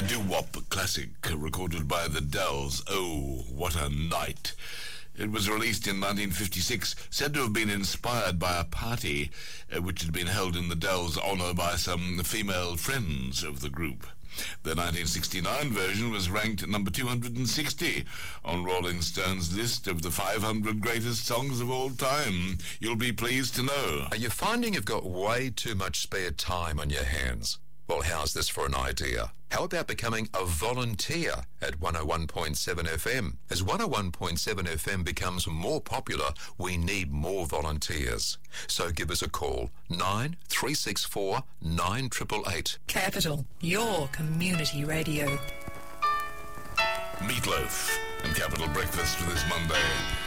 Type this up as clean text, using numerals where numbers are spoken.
doo-wop classic recorded by the Dells. Oh, what a night. It was released in 1956, said to have been inspired by a party which had been held in the Dells' honour by some female friends of the group. The 1969 version was ranked at number 260 on Rolling Stone's list of the 500 greatest songs of all time. You'll be pleased to know. Are you finding you've got way too much spare time on your hands? Well, how's this for an idea? How about becoming a volunteer at 101.7 FM? As 101.7 FM becomes more popular, we need more volunteers. So give us a call, 9364 9888. Capital, your community radio. Meatloaf and Capital Breakfast for this Monday.